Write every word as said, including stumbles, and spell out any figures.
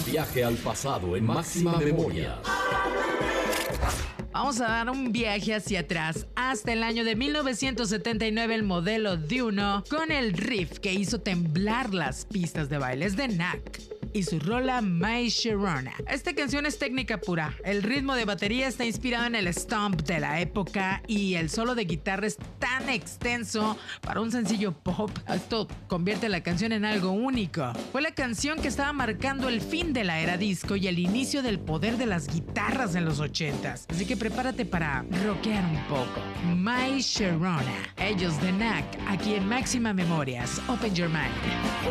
Viaje al pasado en Máxima Memoria. Vamos a dar un viaje hacia atrás, hasta el año de mil novecientos setenta y nueve, el modelo Duno, con el riff que hizo temblar las pistas de bailes de Knack y su rola My Sharona. Esta canción es técnica pura. El ritmo de batería está inspirado en el stomp de la época y el solo de guitarra es tan extenso para un sencillo pop. Esto convierte la canción en algo único. Fue la canción que estaba marcando el fin de la era disco y el inicio del poder de las guitarras en los ochentas. Así que prepárate para rockear un poco. My Sharona. Ellos de Knack, aquí en Máxima Memorias. Open Your Mind.